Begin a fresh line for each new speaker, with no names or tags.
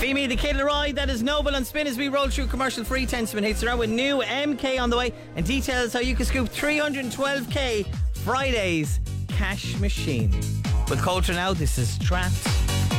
Be me, the Kid Leroy. That is Noble on Spin as we roll through commercial free 10 hits around with new MK on the way and details how you can scoop 312k Friday's cash machine. With Coulter now, this is Trapped.